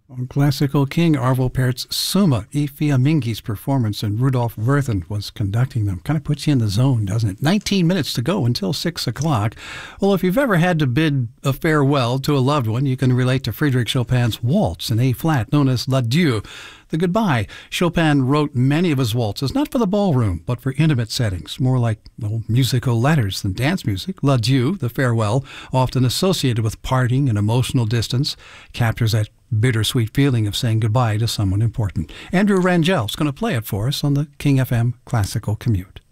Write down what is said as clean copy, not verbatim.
Classical king Arvo Pärt's Summa e Fiammingi's performance, and Rudolf Wirthen was conducting them. Kind of puts you in the zone, doesn't it? 19 minutes to go until 6 o'clock. Well, if you've ever had to bid a farewell to a loved one, you can relate to Frédéric Chopin's waltz in A-flat, known as L'Adieu, the goodbye. Chopin wrote many of his waltzes, not for the ballroom, but for intimate settings, more like musical letters than dance music. L'Adieu, the farewell, often associated with parting and emotional distance, captures that bittersweet feeling of saying goodbye to someone important. Andrew Rangel is going to play it for us on the King FM Classical Commute.